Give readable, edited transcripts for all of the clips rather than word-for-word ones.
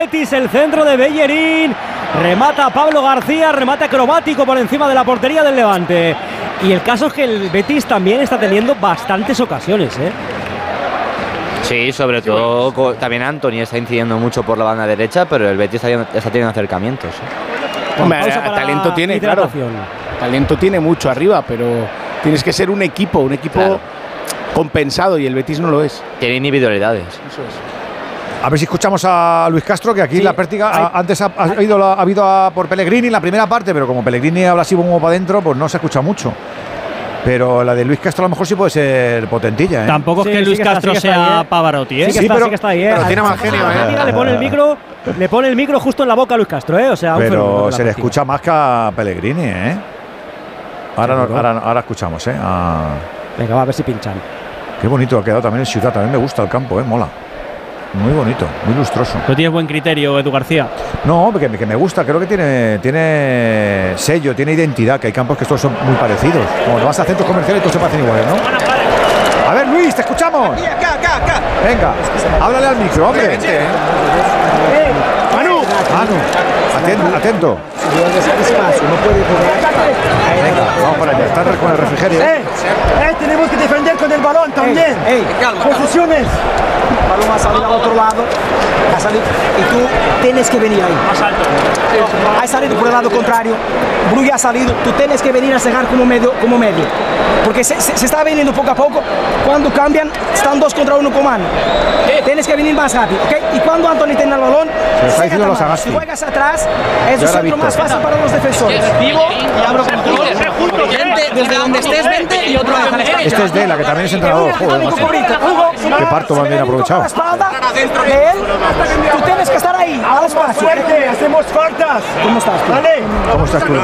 Betis, el centro de Bellerín, remata Pablo García, remate acrobático por encima de la portería del Levante. Y el caso es que el Betis también está teniendo bastantes ocasiones, ¿eh? Sí, sobre todo también Antony está incidiendo mucho por la banda derecha, pero el Betis está teniendo acercamientos. Hombre, talento tiene, claro. Talento tiene mucho arriba, pero tienes que ser un equipo claro, compensado, y el Betis no lo es. Tiene individualidades. Eso es. A ver si escuchamos a Luis Castro, que aquí sí, la práctica antes ha habido por Pellegrini en la primera parte, pero como Pellegrini habla así como para adentro, pues no se escucha mucho. Pero la de Luis Castro a lo mejor sí puede ser potentilla, ¿eh? Tampoco es que Luis Castro sea Pavarotti, ¿eh? Sí que está ahí, ¿eh? Pero tiene mal genio, ¿eh? Le pone el micro justo en la boca a Luis Castro, ¿eh? O sea, pero se le escucha más que a Pellegrini, ¿eh? Ahora escuchamos, ¿eh? Venga, va a ver si pinchan. Qué bonito ha quedado también en Ciudad. También me gusta el campo, ¿eh? Mola. Muy bonito, muy lustroso. ¿Tú tienes buen criterio, Edu García? No, que me gusta. Creo que tiene sello, tiene identidad. Que hay campos que todos son muy parecidos. Como vas a centros comerciales, todos se parecen iguales, ¿no? A ver, Luis, te escuchamos. Acá. Venga, háblale al micro, hombre. Manu, atento. Venga, vamos para allá. Está con el refrigerio. Tenemos que defender con el balón también. Posiciones. El balón ha salido al otro lado. Y tú tienes que venir ahí. Más alto. Ha salido por el lado contrario. Brugge ha salido. Tú tienes que venir a cegar como medio. Porque se está viniendo poco a poco. Cuando cambian, están 2 contra 1 con mano. Tienes que venir más rápido, ¿ok? Y cuando Antony tenga el balón, si juegas atrás, es el centro más fácil para los defensores. Vivo y abro control. Desde donde estés, vente y otro a la izquierda. Este es Dela, que también es entrenador. Joder, qué parto más bien aprovechado. De él, tú tienes que estar ahí, al espacio. Hacemos faltas. ¿Cómo estás tú? ¿Cómo estás tú?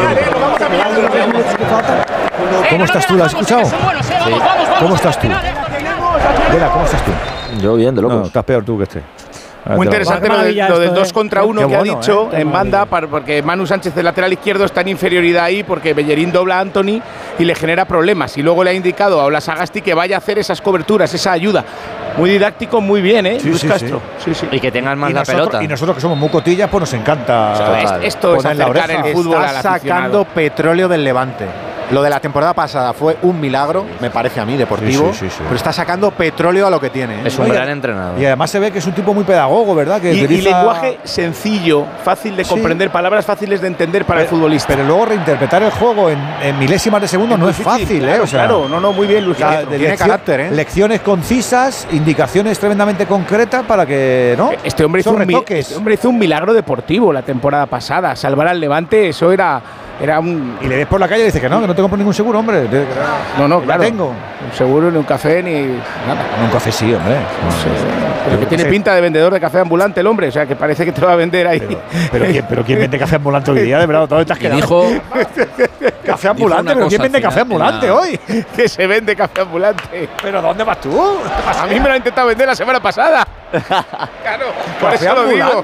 ¿Cómo estás tú? ¿Lo has escuchado? Sí. ¿Cómo estás tú? Dela, ¿cómo estás tú? Yo bien, de locos. No, estás peor tú que este. Muy interesante lo del 2 contra 1 que ha dicho en banda, porque Manu Sánchez, del lateral izquierdo, está en inferioridad ahí porque Bellerín dobla a Antony y le genera problemas. Y luego le ha indicado a Ola Sagasti que vaya a hacer esas coberturas, esa ayuda. Muy didáctico, muy bien, ¿eh? Sí, Luis Castro. Sí. Y que tengan más la pelota. Y nosotros que somos muy cotillas, pues nos encanta. Esto es acercar el fútbol al aficionado. Está sacando petróleo del Levante. Lo de la temporada pasada fue un milagro, me parece a mí, deportivo, sí. Pero está sacando petróleo a lo que tiene, ¿eh? Es un gran entrenador. Y además se ve que es un tipo muy pedagogo, ¿verdad? Que y lenguaje sencillo, fácil de comprender, palabras fáciles de entender para el futbolista. Pero luego reinterpretar el juego en milésimas de segundo no es fácil, claro, ¿eh? O sea, claro, no, muy bien, Luis. Tiene carácter, ¿eh? Lecciones concisas, indicaciones tremendamente concretas para que, ¿no? Este hombre hizo un milagro deportivo la temporada pasada. Salvar al Levante, eso era un... Y le ves por la calle y dices que no te compro ningún seguro, hombre. No, claro. Tengo. Un seguro, ni un café, ni nada. Un café sí, hombre. No sé. Pero que tiene pinta de vendedor de café ambulante el hombre, o sea, que parece que te va a vender ahí. Pero ¿quién vende café ambulante hoy día? De verdad, todo estás quedando. Dijo café ambulante, pero ¿quién vende café ambulante hoy? Que se vende café ambulante. ¿Pero dónde vas tú? A mí me lo ha intentado vender la semana pasada. Claro, por eso lo digo.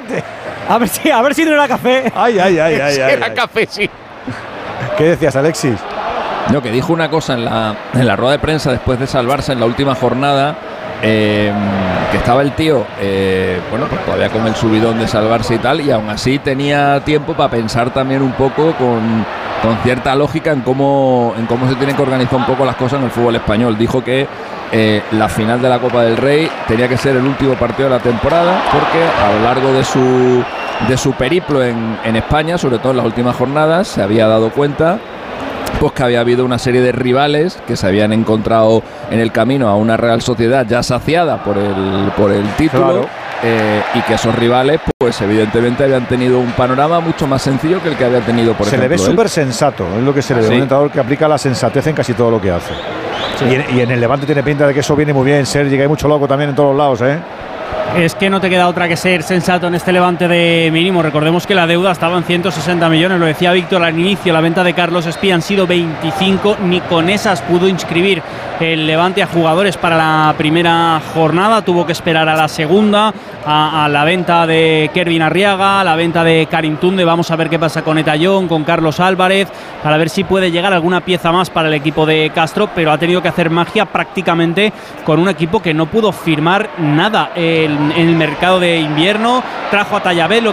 A ver si no era café. Ay. Era café, sí. ¿Qué decías, Alexis? No, que dijo una cosa en la rueda de prensa después de salvarse en la última jornada, que estaba el tío, pues todavía con el subidón de salvarse y tal, y aún así tenía tiempo para pensar también un poco con cierta lógica en cómo se tienen que organizar un poco las cosas en el fútbol español. Dijo que la final de la Copa del Rey tenía que ser el último partido de la temporada, porque a lo largo de su periplo en España, sobre todo en las últimas jornadas, se había dado cuenta pues que había habido una serie de rivales que se habían encontrado en el camino a una Real Sociedad ya saciada por el título, claro. Y que esos rivales pues evidentemente habían tenido un panorama mucho más sencillo que el que había tenido por ejemplo. Se le ve súper sensato, es lo que se le ve, un entrenador que aplica la sensatez en casi todo lo que hace. Sí. Y en el Levante tiene pinta de que eso viene muy bien, Sergi, que hay mucho loco también en todos los lados, ¿eh? Es que no te queda otra que ser sensato en este Levante de mínimo. Recordemos que la deuda estaba en 160 millones, lo decía Víctor al inicio. La venta de Carlos Espía han sido 25, ni con esas pudo inscribir el Levante a jugadores para la primera jornada. Tuvo que esperar a la segunda, a la venta de Kervin Arriaga, a la venta de Karim Tunde. Vamos a ver qué pasa con Etayón, con Carlos Álvarez, para ver si puede llegar alguna pieza más para el equipo de Castro, pero ha tenido que hacer magia prácticamente con un equipo que no pudo firmar nada. El en el mercado de invierno, trajo a Tallabé,